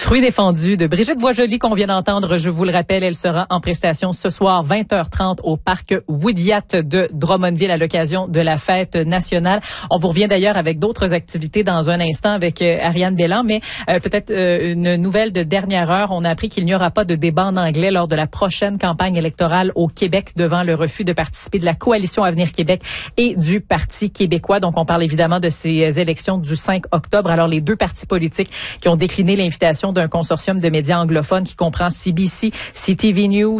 Fruit défendu de Brigitte Boisjoli qu'on vient d'entendre. Je vous le rappelle, elle sera en prestation ce soir 20h30 au parc Woodyat de Drummondville à l'occasion de la fête nationale. On vous revient d'ailleurs avec d'autres activités dans un instant avec Ariane Bélan, mais peut-être une nouvelle de dernière heure. On a appris qu'il n'y aura pas de débat en anglais lors de la prochaine campagne électorale au Québec devant le refus de participer de la Coalition Avenir Québec et du Parti québécois. Donc, on parle évidemment de ces élections du 5 octobre. Alors, les deux partis politiques qui ont décliné l'invitation d'un consortium de médias anglophones qui comprend CBC, CTV News,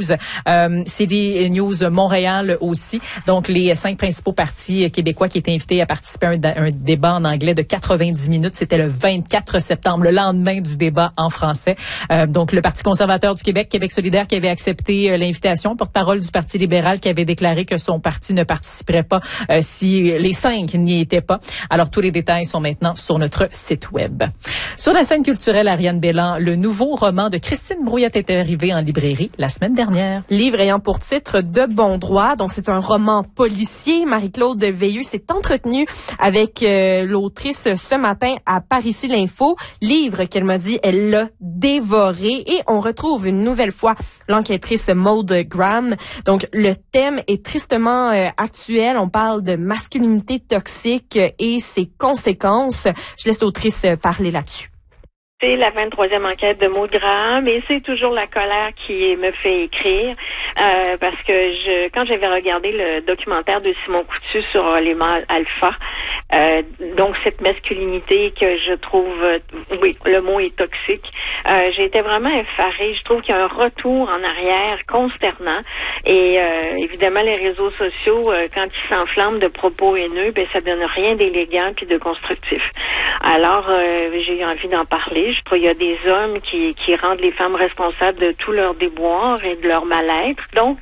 CD News Montréal aussi. Donc, les 5 principaux partis québécois qui étaient invités à participer à un débat en anglais de 90 minutes. C'était le 24 septembre, le lendemain du débat en français. Donc, le Parti conservateur du Québec, Québec solidaire, qui avait accepté l'invitation, porte-parole du Parti libéral qui avait déclaré que son parti ne participerait pas si les 5 n'y étaient pas. Alors, tous les détails sont maintenant sur notre site web. Sur la scène culturelle, Ariane Bélan, le nouveau roman de Christine Brouillette est arrivé en librairie la semaine dernière. Livre ayant pour titre De bon droit. Donc, c'est un roman policier. Marie-Claude Veilleux s'est entretenue avec l'autrice ce matin à Par-Ici l'Info. Livre qu'elle m'a dit, elle l'a dévoré. Et on retrouve une nouvelle fois l'enquêtrice Maude Graham. Donc, le thème est tristement actuel. On parle de masculinité toxique et ses conséquences. Je laisse l'autrice parler là-dessus. C'est la 23e enquête de Maude Graham et c'est toujours la colère qui me fait écrire parce que quand j'avais regardé le documentaire de Simon Coutu sur les mâles alpha, donc cette masculinité que je trouve, oui, le mot est toxique, j'ai été vraiment effarée. Je trouve qu'il y a un retour en arrière consternant et évidemment les réseaux sociaux, quand ils s'enflamment de propos haineux, ben ça donne rien d'élégant puis de constructif. Alors j'ai eu envie d'en parler. Je trouve qu'il y a des hommes qui rendent les femmes responsables de tout leur déboire et de leur mal-être. Donc,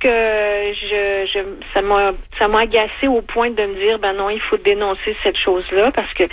ça m'a agacée au point de me dire, ben non, il faut dénoncer cette chose-là parce que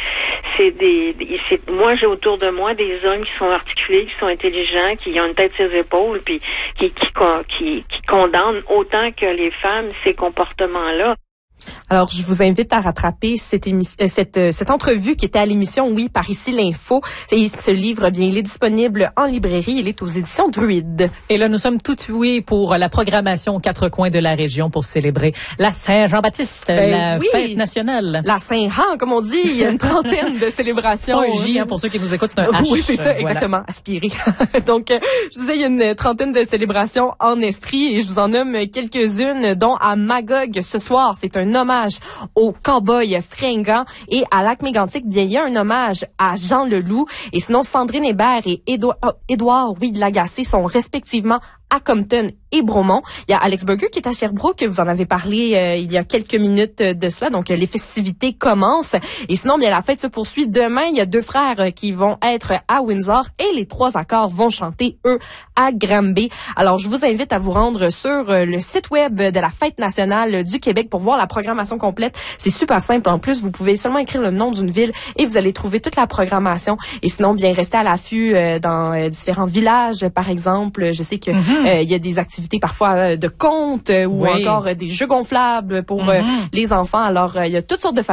moi, j'ai autour de moi des hommes qui sont articulés, qui sont intelligents, qui ont une tête sur les épaules, puis qui condamnent autant que les femmes ces comportements-là. Alors, je vous invite à rattraper cette entrevue qui était à l'émission, oui, Par-Ici l'Info. Et ce livre, bien, il est disponible en librairie. Il est aux éditions Druide. Et là, nous sommes tout ouïs pour la programmation aux 4 coins de la région pour célébrer la Saint-Jean-Baptiste, oui, fête nationale. La Saint-Jean, comme on dit. Il y a une trentaine de célébrations. C'est pas un J, hein, pour ceux qui nous écoutent, c'est un H. Oui, c'est ça, exactement. Voilà. Aspiré. Donc, je disais, il y a une trentaine de célébrations en Estrie et je vous en nomme quelques-unes, dont à Magog ce soir. C'est un hommage aux cow-boys fringants et à Lac-Mégantic, bien, il y a un hommage à Jean Leloup et sinon Sandrine Hébert et Édouard Lagacé sont respectivement à Compton et Bromont. Il y a Alex Burger qui est à Sherbrooke, vous en avez parlé il y a quelques minutes de cela, donc les festivités commencent. Et sinon, bien, la fête se poursuit demain. Il y a 2 frères qui vont être à Windsor et les 3 accords vont chanter, eux, à Granby. Alors, je vous invite à vous rendre sur le site web de la Fête nationale du Québec pour voir la programmation complète. C'est super simple. En plus, vous pouvez seulement écrire le nom d'une ville et vous allez trouver toute la programmation. Et sinon, bien, restez à l'affût dans différents villages, par exemple. Je sais que il y a des activités parfois de contes ou encore des jeux gonflables pour les enfants. Alors, il y a toutes sortes de